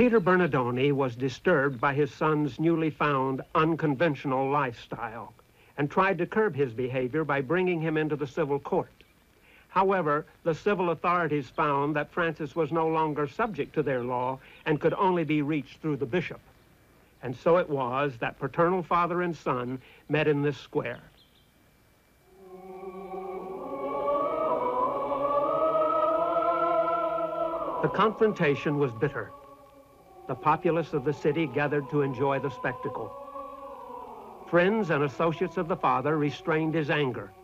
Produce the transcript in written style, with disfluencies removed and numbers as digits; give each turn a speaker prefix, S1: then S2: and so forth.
S1: Peter Bernardoni was disturbed by his son's newly found unconventional lifestyle and tried to curb his behavior by bringing him into the civil court. However, the civil authorities found that Francis was no longer subject to their law and could only be reached through the bishop. And so it was that paternal father and son met in this square. The confrontation was bitter. The populace of the city gathered to enjoy the spectacle. Friends and associates of the father restrained his anger,